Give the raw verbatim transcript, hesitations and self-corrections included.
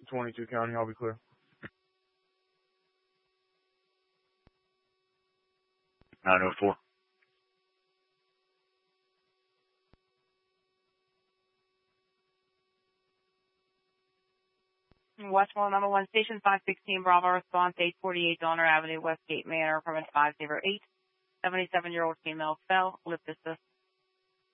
twenty-two county. I'll be clear. nine oh four. Westmoreland number one station, five sixteen Bravo, response eight forty-eight Donner Avenue, Westgate Manor, permit five zero eight. seventy-seven-year-old female fell, lip assist.